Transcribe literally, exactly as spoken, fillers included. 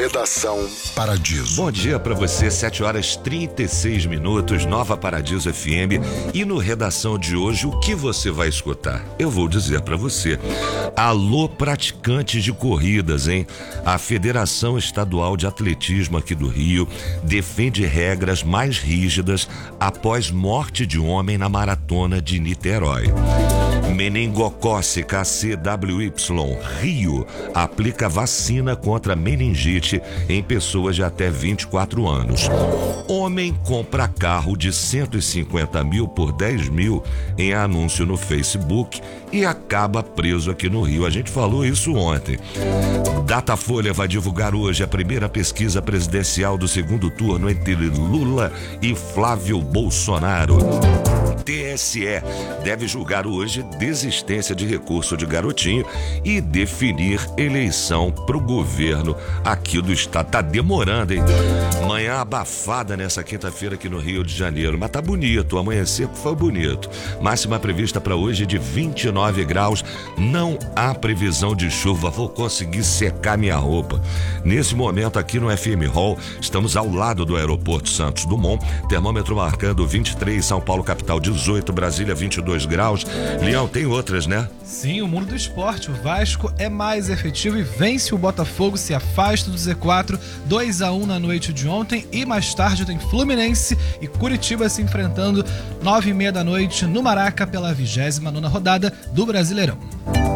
Redação Paradiso. Bom dia para você, sete horas e trinta e seis minutos, Nova Paradiso F M. E no Redação de hoje, o que você vai escutar? Eu vou dizer para você. Alô, praticantes de corridas, hein? A Federação Estadual de Atletismo aqui do Rio defende regras mais rígidas após morte de homem na maratona de Niterói. Meningocócica C W Y Rio aplica vacina contra meningite em pessoas de até vinte e quatro anos. Homem compra carro de cento e cinquenta mil por dez mil em anúncio no Facebook e acaba preso aqui no Rio. A gente falou isso ontem. Datafolha vai divulgar hoje a primeira pesquisa presidencial do segundo turno entre Lula e Flávio Bolsonaro. T S E deve julgar hoje desistência de recurso de Garotinho e definir eleição para o governo aqui do estado. Tá demorando, hein? Manhã abafada nessa quinta-feira aqui no Rio de Janeiro, mas tá bonito, o amanhecer foi bonito. Máxima prevista para hoje de vinte e nove graus, não há previsão de chuva, vou conseguir secar minha roupa. Nesse momento aqui no F M Hall, estamos ao lado do aeroporto Santos Dumont, termômetro marcando vinte e três, São Paulo capital dezoito, Brasília vinte e dois graus. Leão, tem outras, né? Sim, o mundo do esporte. O Vasco é mais efetivo e vence o Botafogo, se afasta do Z quatro, dois a um na noite de ontem. E mais tarde tem Fluminense e Curitiba se enfrentando nove e meia da noite no Maraca pela vigésima nona rodada do Brasileirão.